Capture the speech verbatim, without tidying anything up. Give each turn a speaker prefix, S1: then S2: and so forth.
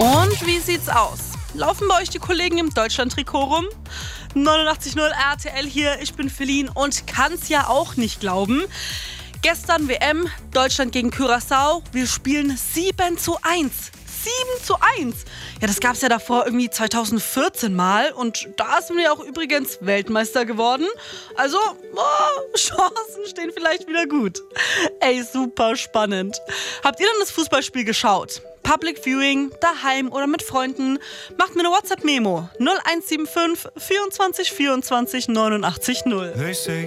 S1: Und wie sieht's aus? Laufen bei euch die Kollegen im Deutschland-Trikot rum? neunundachtzig Komma null R T L hier, ich bin Feline und kann's ja auch nicht glauben. Gestern W M, Deutschland gegen Curaçao. Wir spielen sieben zu eins. sieben zu eins. Ja, das gab's ja davor irgendwie zweitausendvierzehn mal und da sind wir auch übrigens Weltmeister geworden. Also, oh, Chancen stehen vielleicht wieder gut. Ey, super spannend. Habt ihr denn das Fußballspiel geschaut? Public Viewing, daheim oder mit Freunden? Macht mir eine WhatsApp-Memo. null eins sieben fünf vierundzwanzig vierundzwanzig neunundachtzig null.